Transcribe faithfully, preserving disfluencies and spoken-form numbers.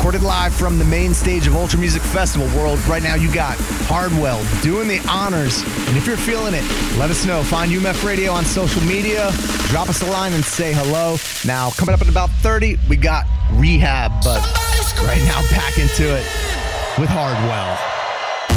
recorded live from the main stage of Ultra Music Festival World. Right now, you got Hardwell doing the honors. And if you're feeling it, let us know. Find U M F Radio on social media. Drop us a line and say hello. Now, coming up in about thirty, we got Rehab. But right now, back into it with Hardwell.